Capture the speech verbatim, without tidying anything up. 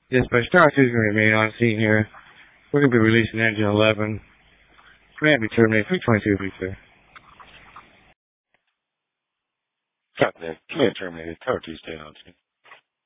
Yes, but Star two is going to remain on scene here. We're going to be releasing Engine eleven. We're going to be terminated. three twenty-two, please, sir. Copy that. Command terminated. Tower two, stay on scene.